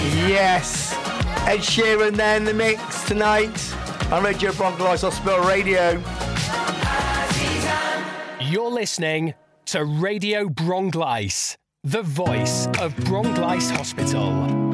Yes, Ed Sheeran there in the mix tonight on Radio Bronglice Hospital Radio. You're listening to Radio Bronglice, the voice of Bronglice Hospital.